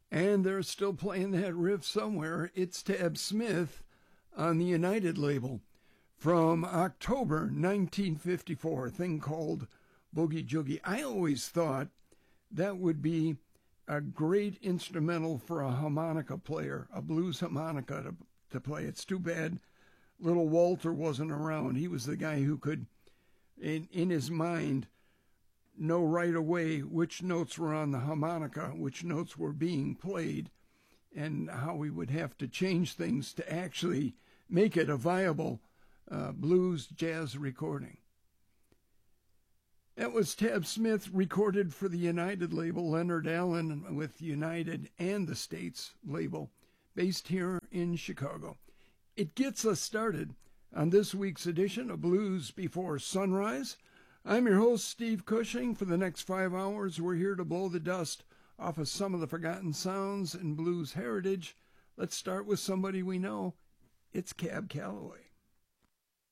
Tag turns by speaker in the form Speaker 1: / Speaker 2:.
Speaker 1: And they're still playing that riff somewhere. It's Tab Smith on the United label from October 1954, a thing called Boogie Joogie. I always thought that would be a great instrumental for a harmonica player, a blues harmonica to play. It's too bad little Walter wasn't around. He was the guy who could, in his mind, know right away which notes were on the harmonica, which notes were being played, and how we would have to change things to actually make it a viable blues jazz recording. That was Tab Smith, recorded for the United label, Leonard Allen with United and the States label, based here in Chicago. It gets us started on this week's edition of Blues Before Sunrise. I'm your host, Steve Cushing. For the next 5 hours, we're here to blow the dust off of some of the forgotten sounds in blues heritage. Let's start with somebody we know. It's Cab Calloway.